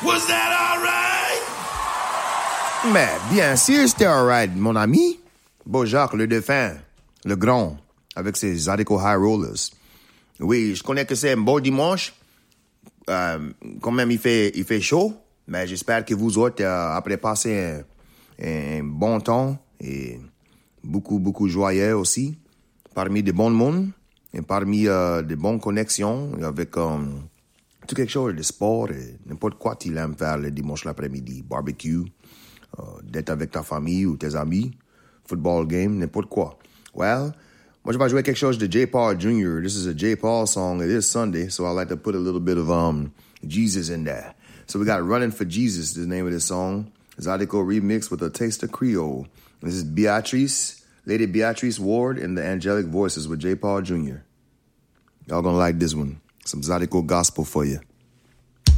Was that all right? Mais bien sûr, c'était alright, mon ami. Beau-Jacques, le défunt, le grand, avec ses Zydeco High Rollers. Oui, je connais que c'est un beau dimanche. Quand même, il fait chaud. Mais j'espère que vous autres, après passer un bon temps et beaucoup joyeux aussi, parmi des bons mondes et parmi des bonnes connexions avec tout quelque chose de sport et n'importe quoi tu aimes faire le dimanche l'après-midi. Barbecue, d'être avec ta famille ou tes amis, football game, n'importe quoi. Well, moi je vais jouer quelque chose de J. Paul Jr. This is a J. Paul song. It is Sunday, so I like to put a little bit of Jesus in there. So we got Running for Jesus, the name of this song. Zydeco remix with a taste of Creole. This is Lady Beatrice Ward and the Angelic Voices with J. Paul Jr. Y'all gonna like this one. Some Zydeco gospel for you.